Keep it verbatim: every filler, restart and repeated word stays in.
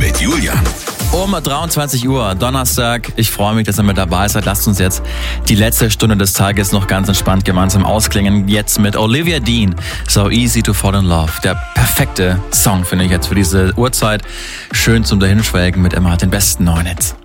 mit Julian. Um dreiundzwanzig Uhr, Donnerstag. Ich freue mich, dass ihr mit dabei seid. Lasst uns jetzt die letzte Stunde des Tages noch ganz entspannt gemeinsam ausklingen. Jetzt mit Olivia Dean. So Easy to Fall in Love. Der perfekte Song, finde ich jetzt für diese Uhrzeit. Schön zum Dahinschwelgen mit immer den besten neuen Hits.